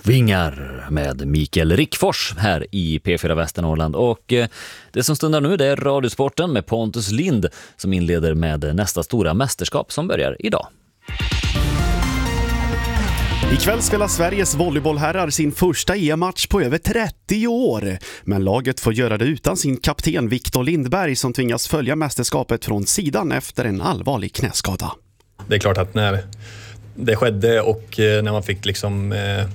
Vingar med Mikael Rickfors här i P4 Västernorrland. Och det som stundar nu, det är Radiosporten med Pontus Lind som inleder med nästa stora mästerskap som börjar idag. Ikväll spelar Sveriges volleybollherrar sin första EM-match på över 30 år. Men laget får göra det utan sin kapten Viktor Lindberg som tvingas följa mästerskapet från sidan efter en allvarlig knäskada. Det är klart att när det skedde och när man fick liksom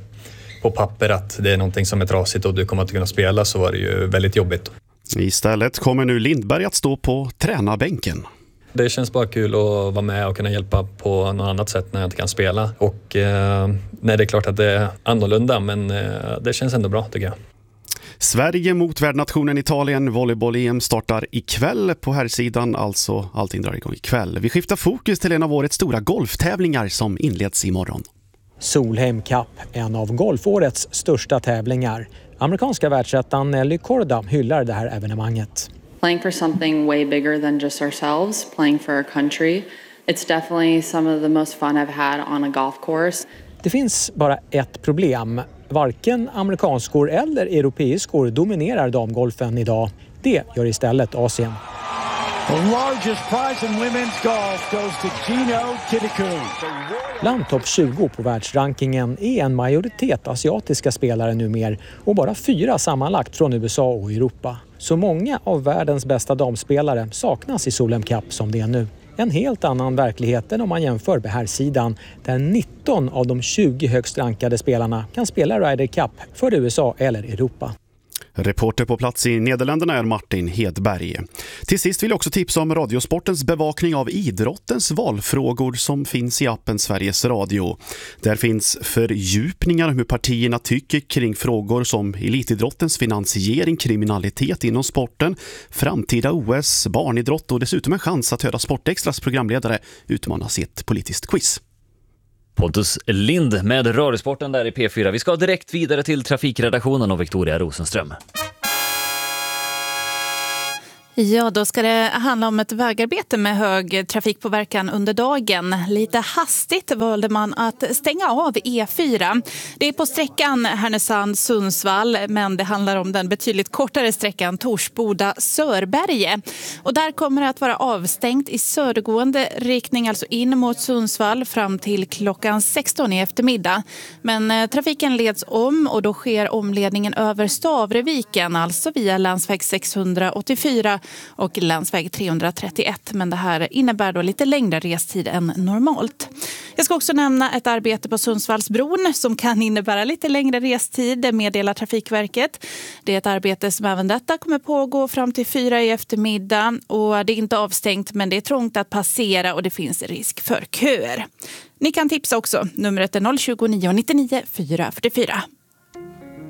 på papper att det är någonting som är trasigt och du kommer att kunna spela, så var det ju väldigt jobbigt. Istället kommer nu Lindberg att stå på tränarbänken. Det känns bara kul att vara med och kunna hjälpa på något annat sätt när jag inte kan spela. Och nej, det är klart att det är annorlunda, men det känns ändå bra tycker jag. Sverige mot värdnationen Italien. Volleyboll-EM startar ikväll på här sidan, alltså allting drar igång ikväll. Vi skiftar fokus till en av årets stora golftävlingar som inleds imorgon. Solheim Cup, en av golfårets största tävlingar. Amerikanska världsettan Nelly Korda hyllar det här evenemanget. Playing for something way bigger than just ourselves, playing for our country. It's definitely some of the most fun I've had on a golf course. Det finns bara ett problem. Varken amerikanskor eller europeiskor dominerar damgolfen idag. Det gör istället Asien. The largest prize in women's golf goes to Gino Kitakun. Bland topp 20 på världsrankingen är en majoritet asiatiska spelare numera och bara 4 sammanlagt från USA och Europa. Så många av världens bästa damspelare saknas i Solheim Cup som det är nu. En helt annan verklighet än om man jämför med här sidan, där 19 av de 20 högst rankade spelarna kan spela Ryder Cup för USA eller Europa. Reporter på plats i Nederländerna är Martin Hedberg. Till sist vill jag också tipsa om Radiosportens bevakning av idrottens valfrågor som finns i appen Sveriges Radio. Där finns fördjupningar om hur partierna tycker kring frågor som elitidrottens finansiering, kriminalitet inom sporten, framtida OS, barnidrott och dessutom en chans att höra Sportextras programledare utmanas i ett politiskt quiz. Pontus Lind med Radiosporten där i P4. Vi ska direkt vidare till trafikredaktionen och Victoria Rosenström. Ja, då ska det handla om ett vägarbete med hög trafikpåverkan under dagen. Lite hastigt valde man att stänga av E4. Det är på sträckan Härnösand-Sundsvall, men det handlar om den betydligt kortare sträckan Torsboda-Sörberge. Och där kommer det att vara avstängt i södergående riktning, alltså in mot Sundsvall, fram till klockan 16 i eftermiddag. Men trafiken leds om och då sker omledningen över Stavreviken, alltså via landsväg 684 och landsväg 331, men det här innebär då lite längre restid än normalt. Jag ska också nämna ett arbete på Sundsvallsbron som kan innebära lite längre restid, meddelar Trafikverket. Det är ett arbete som även detta kommer pågå fram till 4 i eftermiddag och det är inte avstängt, men det är trångt att passera och det finns risk för köer. Ni kan tipsa också. Numret är 029 99 444.